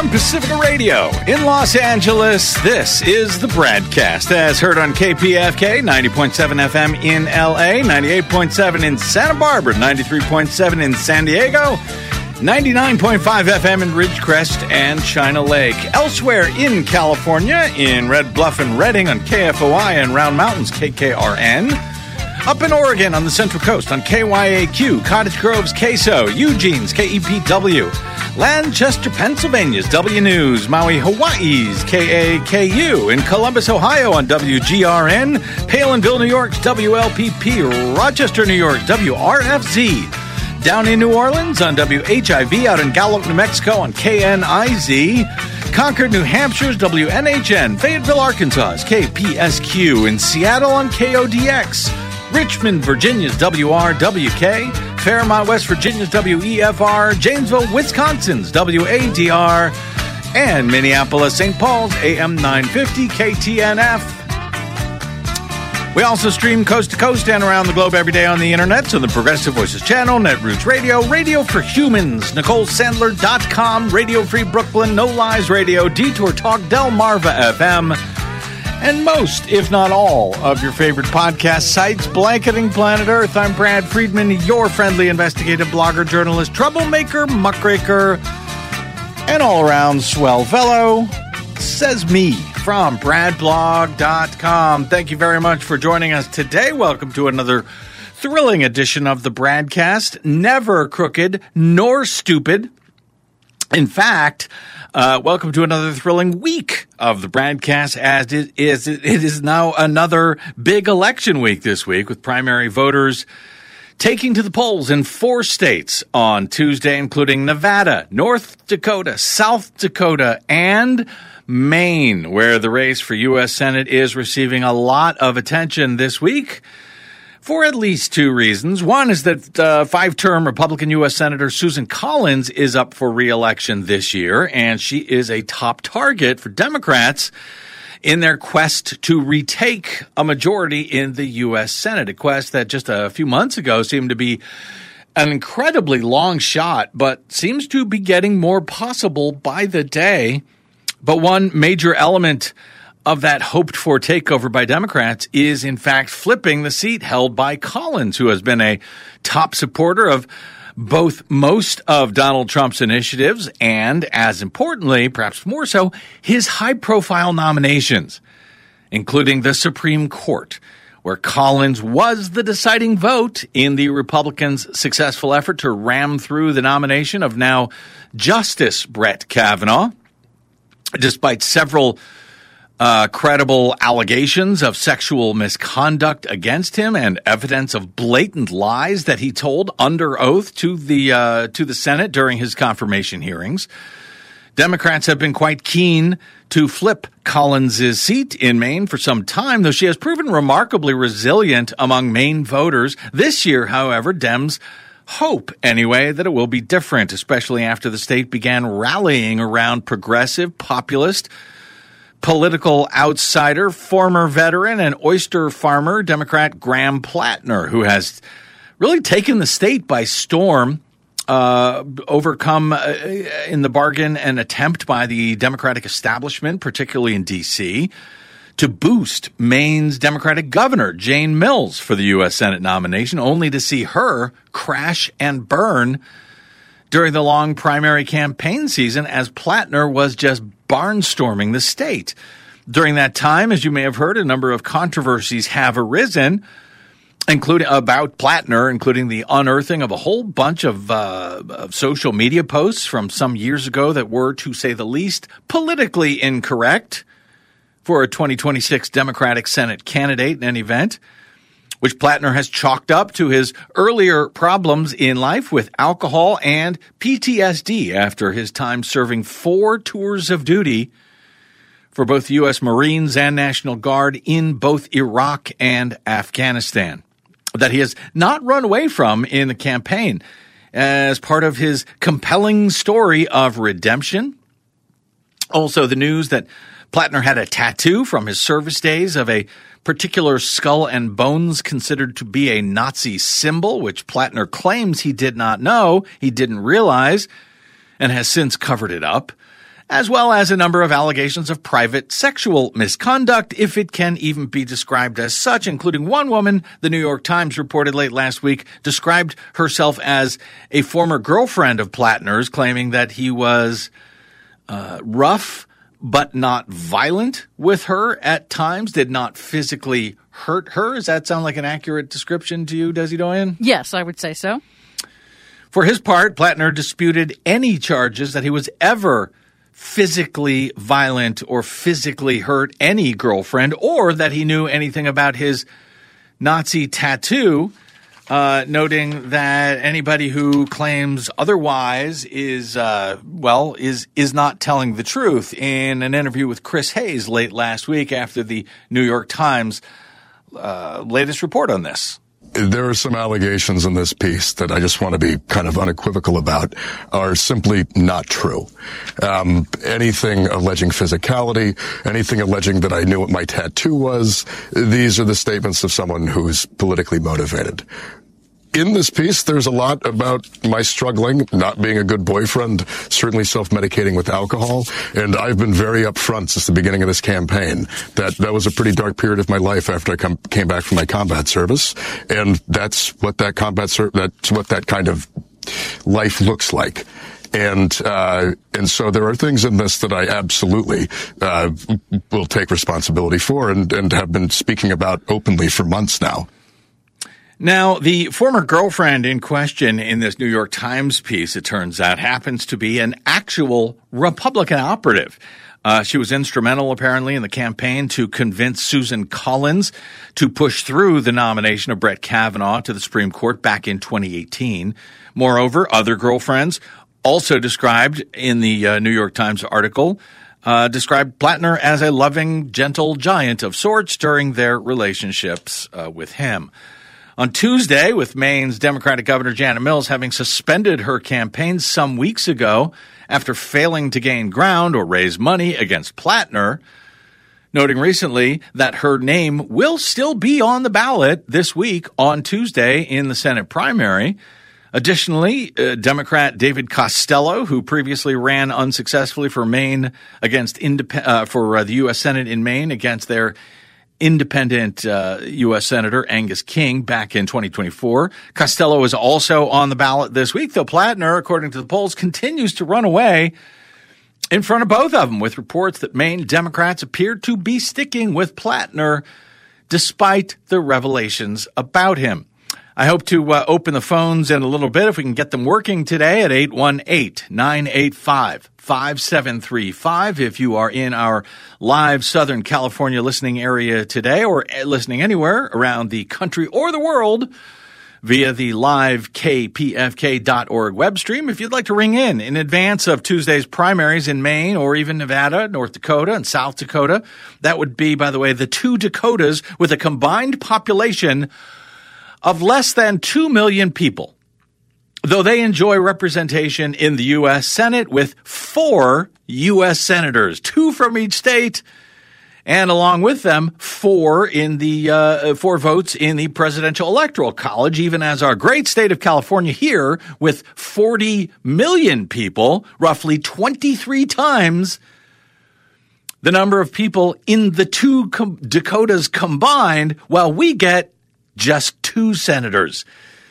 From Pacifica Radio in Los Angeles, this is the BradCast, as heard on KPFK 90.7 FM in LA, 98.7 in Santa Barbara, 93.7 in San Diego, 99.5 FM in Ridgecrest and China Lake. Elsewhere in California, in Red Bluff and Redding on KFOI and Round Mountains KKRN. Up in Oregon on the Central Coast on KYAQ, Cottage Grove's KSO, Eugene's KEPW, Lancaster, Pennsylvania's W News, Maui, Hawaii's KAKU, in Columbus, Ohio on WGRN, Palinville, New York's WLPP, Rochester, New York's WRFZ, down in New Orleans on WHIV, out in Gallup, New Mexico on KNIZ, Concord, New Hampshire's WNHN, Fayetteville, Arkansas's KPSQ, in Seattle on KODX, Richmond, Virginia's WRWK, Fairmont, West Virginia's WEFR, Janesville, Wisconsin's WADR, and Minneapolis, St. Paul's AM 950 KTNF. We also stream coast to coast and around the globe every day on the internet, so the Progressive Voices channel, Netroots Radio, Radio for Humans, NicoleSandler.com, Radio Free Brooklyn, No Lies Radio, Detour Talk, Delmarva FM, and most, if not all, of your favorite podcast sites blanketing planet Earth. I'm Brad Friedman, your friendly investigative blogger, journalist, troublemaker, muckraker, and all-around swell fellow. Says me from bradblog.com. Thank you very much for joining us today. Welcome to another thrilling edition of the BradCast. Never crooked nor stupid. In fact, welcome to another thrilling week of the BradCast, as it is now another big election week this week, with primary voters taking to the polls in 4 states on Tuesday, including Nevada, North Dakota, South Dakota, and Maine, where the race for U.S. Senate is receiving a lot of attention this week for at least 2 reasons. One is that 5-term Republican U.S. Senator Susan Collins is up for re-election this year, and she is a top target for Democrats in their quest to retake a majority in the U.S. Senate, a quest that just a few months ago seemed to be an incredibly long shot, but seems to be getting more possible by the day. But one major element of that hoped-for takeover by Democrats is, in fact, flipping the seat held by Collins, who has been a top supporter of both most of Donald Trump's initiatives and, as importantly, perhaps more so, his high-profile nominations, including the Supreme Court, where Collins was the deciding vote in the Republicans' successful effort to ram through the nomination of now Justice Brett Kavanaugh, despite several credible allegations of sexual misconduct against him and evidence of blatant lies that he told under oath to the Senate during his confirmation hearings. Democrats have been quite keen to flip Collins' seat in Maine for some time, though she has proven remarkably resilient among Maine voters. This year, however, Dems hope, anyway, that it will be different, especially after the state began rallying around progressive, populist, political outsider, former veteran, and oyster farmer, Democrat Graham Plattner, who has really taken the state by storm, overcome in the bargain an attempt by the Democratic establishment, particularly in D.C., to boost Maine's Democratic governor, Jane Mills, for the U.S. Senate nomination, only to see her crash and burn during the long primary campaign season as Plattner was just barnstorming the state. During that time, as you may have heard, a number of controversies have arisen, including about Plattner, including the unearthing of a whole bunch of social media posts from some years ago that were, to say the least, politically incorrect for a 2026 Democratic Senate candidate in any event, which Plattner has chalked up to his earlier problems in life with alcohol and PTSD after his time serving 4 tours of duty for both the U.S. Marines and National Guard in both Iraq and Afghanistan, that he has not run away from in the campaign as part of his compelling story of redemption. Also, the news that Plattner had a tattoo from his service days of a particular skull and bones considered to be a Nazi symbol, which Plattner claims he did not know, he didn't realize, and has since covered it up. as well as a number of allegations of private sexual misconduct, if it can even be described as such, including one woman, the New York Times reported late last week, described herself as a former girlfriend of Plattner's, claiming that he was rough but not violent with her at times, did not physically hurt her. Does that sound like an accurate description to you, Desi Doyen? Yes, I would say so. For his part, Plattner disputed any charges that he was ever physically violent or physically hurt any girlfriend, or that he knew anything about his Nazi tattoo, noting that anybody who claims otherwise is not telling the truth. In an interview with Chris Hayes late last week after the New York Times latest report on this. There are some allegations in this piece that I just want to be kind of unequivocal about are simply not true. Anything alleging physicality, anything alleging that I knew what my tattoo was, these are the statements of someone who's politically motivated. In this piece, there's a lot about my struggling, not being a good boyfriend, certainly self-medicating with alcohol, and I've been very upfront since the beginning of this campaign that was a pretty dark period of my life after I came back from my combat service, and that's what that kind of life looks like. And so there are things in this that I absolutely will take responsibility for and have been speaking about openly for months now. Now, the former girlfriend in question in this New York Times piece, it turns out, happens to be an actual Republican operative. She was instrumental, apparently, in the campaign to convince Susan Collins to push through the nomination of Brett Kavanaugh to the Supreme Court back in 2018. Moreover, other girlfriends, also described in the New York Times article, described Plattner as a loving, gentle giant of sorts during their relationships with him. On Tuesday, with Maine's Democratic Governor Janet Mills having suspended her campaign some weeks ago after failing to gain ground or raise money against Plattner, noting recently that her name will still be on the ballot this week on Tuesday in the Senate primary. Additionally, Democrat David Costello, who previously ran unsuccessfully for Maine against the U.S. Senate in Maine against their independent U.S. Senator Angus King back in 2024. Costello is also on the ballot this week, though Plattner, according to the polls, continues to run away in front of both of them, with reports that Maine Democrats appear to be sticking with Plattner despite the revelations about him. I hope to open the phones in a little bit if we can get them working today at 818-985-5735. If you are in our live Southern California listening area today or listening anywhere around the country or the world via the live kpfk.org web stream, if you'd like to ring in advance of Tuesday's primaries in Maine or even Nevada, North Dakota, and South Dakota, that would be, by the way, the two Dakotas with a combined population of less than 2 million people, though they enjoy representation in the U.S. Senate with 4 U.S. senators, 2 from each state, and along with them, 4 votes in the Presidential Electoral College, even as our great state of California here, with 40 million people, roughly 23 times the number of people in the two Dakotas combined, while we get just 2 senators.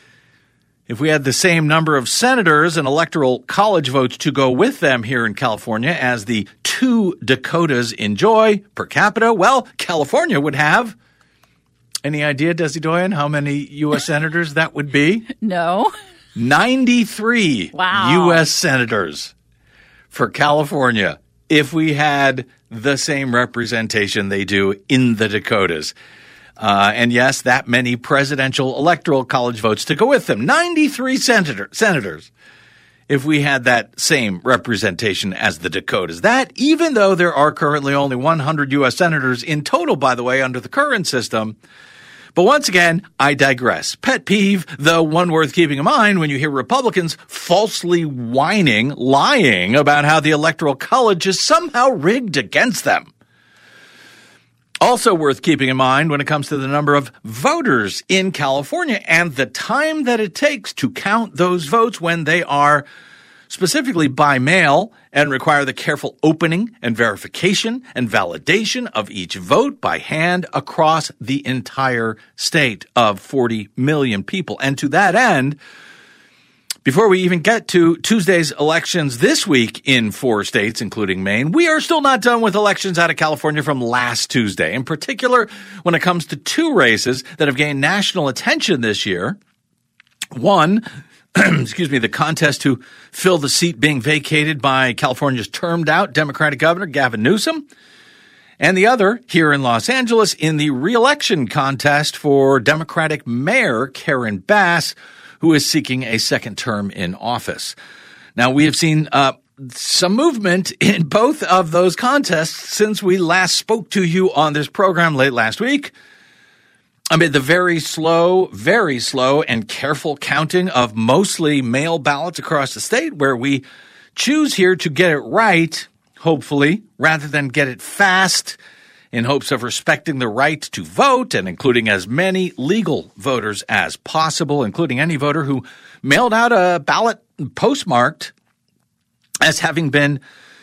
If we had the same number of senators and electoral college votes to go with them here in California as the 2 Dakotas enjoy per capita, well, California would have, any idea, Desi Doyen, how many U.S. senators that would be? No. 93 U.S. senators for California if we had the same representation they do in the Dakotas. And yes, that many presidential electoral college votes to go with them. 93 senators if we had that same representation as the Dakotas. That, even though there are currently only 100 U.S. senators in total, by the way, under the current system. But once again, I digress. Pet peeve, though one worth keeping in mind when you hear Republicans falsely lying about how the Electoral College is somehow rigged against them. Also worth keeping in mind when it comes to the number of voters in California and the time that it takes to count those votes when they are specifically by mail, and require the careful opening and verification and validation of each vote by hand across the entire state of 40 million people. And to that end, before we even get to Tuesday's elections this week in 4 states, including Maine, we are still not done with elections out of California from last Tuesday, in particular when it comes to 2 races that have gained national attention this year. One, the contest to fill the seat being vacated by California's termed-out Democratic Governor Gavin Newsom, and the other here in Los Angeles in the re-election contest for Democratic Mayor Karen Bass, who is seeking a second term in office. Now, we have seen some movement in both of those contests since we last spoke to you on this program late last week. Amid the very slow and careful counting of mostly mail ballots across the state, where we choose here to get it right, hopefully, rather than get it fast, in hopes of respecting the right to vote and including as many legal voters as possible, including any voter who mailed out a ballot postmarked as having been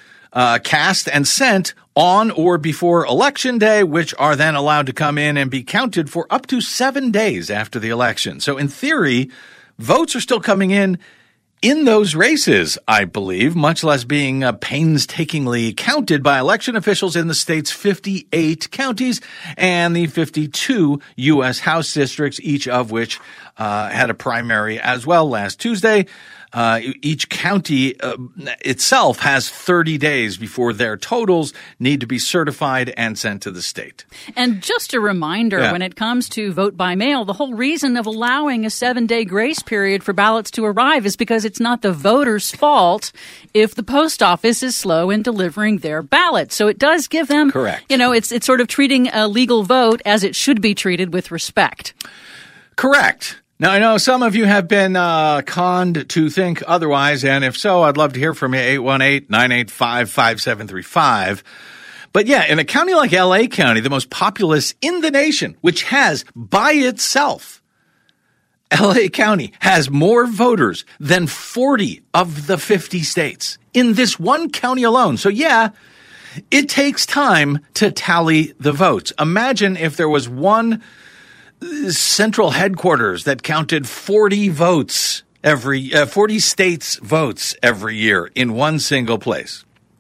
cast and sent on or before Election Day, which are then allowed to come in and be counted for up to 7 days after the election. So in theory, votes are still coming in those races, I believe, much less being painstakingly counted by election officials in the state's 58 counties and the 52 U.S. House districts, each of which had a primary as well last Tuesday. Each county itself has 30 days before their totals need to be certified and sent to the state. And just a reminder, when it comes to vote by mail, the whole reason of allowing a 7-day grace period for ballots to arrive is because it's not the voter's fault if the post office is slow in delivering their ballot. So it does give them, correct. It's sort of treating a legal vote as it should be treated with respect. Correct. Now, I know some of you have been conned to think otherwise, and if so, I'd love to hear from you, 818-985-5735. But yeah, in a county like L.A. County, the most populous in the nation, which has by itself, L.A. County has more voters than 40 of the 50 states in this one county alone. So yeah, it takes time to tally the votes. Imagine if there was one central headquarters that counted 40 votes 40 states' votes every year in one single place.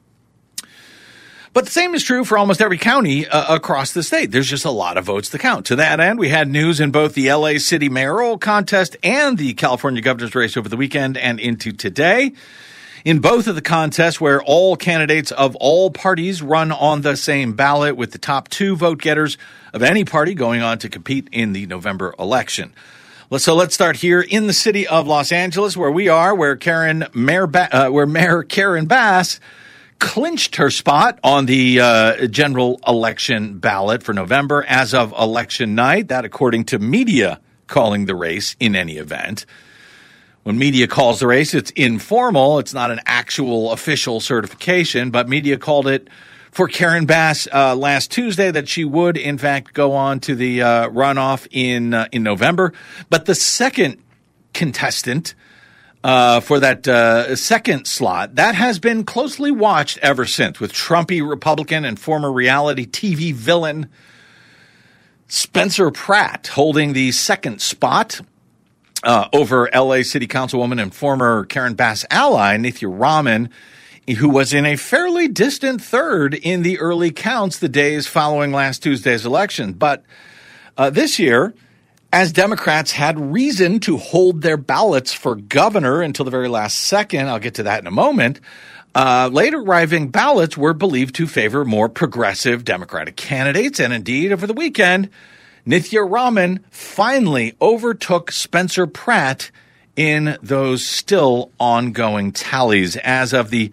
But the same is true for almost every county across the state. There's just a lot of votes to count. To that end, we had news in both the LA City mayoral contest and the California governor's race over the weekend and into today. In both of the contests, where all candidates of all parties run on the same ballot, with the top 2 vote getters of any party going on to compete in the November election. So let's start here in the city of Los Angeles, where we are, where Mayor Karen Bass clinched her spot on the general election ballot for November as of election night. That, according to media calling the race in any event. When media calls the race, it's informal. It's not an actual official certification, but media called it for Karen Bass last Tuesday that she would, in fact, go on to the runoff in November. But the second contestant for that second slot, that has been closely watched ever since, with Trumpy Republican and former reality TV villain Spencer Pratt holding the second spot over L.A. City Councilwoman and former Karen Bass ally, Nithya Raman, who was in a fairly distant third in the early counts the days following last Tuesday's election. But this year, as Democrats had reason to hold their ballots for governor until the very last second, I'll get to that in a moment, later arriving ballots were believed to favor more progressive Democratic candidates. And indeed, over the weekend, Nithya Raman finally overtook Spencer Pratt in those still ongoing tallies. As of the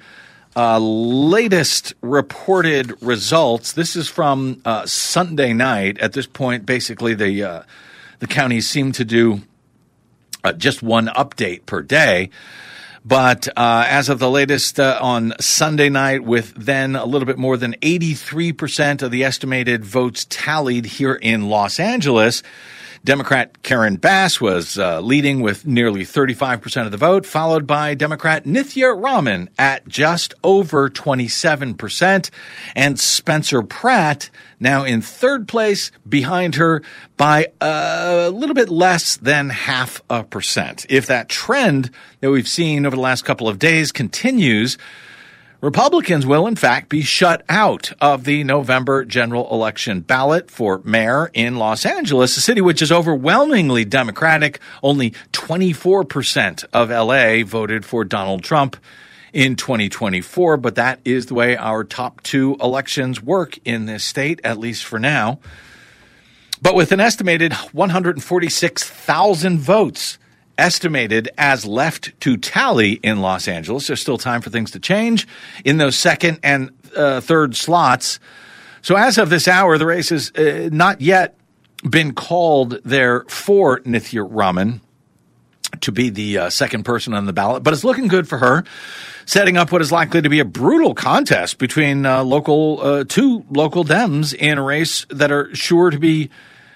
latest reported results, this is from Sunday night. At this point, basically, the counties seem to do just one update per day. But as of the latest on Sunday night, with then a little bit more than 83% of the estimated votes tallied here in Los Angeles, Democrat Karen Bass was leading with nearly 35% of the vote, followed by Democrat Nithya Raman at just over 27%, and Spencer Pratt now in third place behind her by a little bit less than 0.5%. If that trend that we've seen over the last couple of days continues, Republicans will, in fact, be shut out of the November general election ballot for mayor in Los Angeles, a city which is overwhelmingly Democratic. Only 24% of L.A. voted for Donald Trump in 2024, but that is the way our top two elections work in this state, at least for now. But with an estimated 146,000 votes estimated as left to tally in Los Angeles, there's still time for things to change in those second and third slots. So as of this hour, the race has not yet been called there for Nithya Raman to be the second person on the ballot, but it's looking good for her, setting up what is likely to be a brutal contest between two local Dems in a race that are sure to be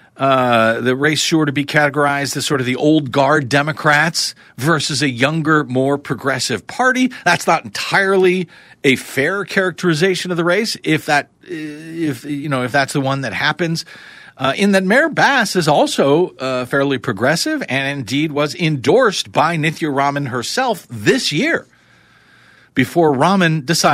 categorized as sort of the old guard Democrats versus a younger, more progressive party. That's not entirely a fair characterization of the race, if that's the one that happens. In that Mayor Bass is also fairly progressive and indeed was endorsed by Nithya Raman herself this year before Raman decided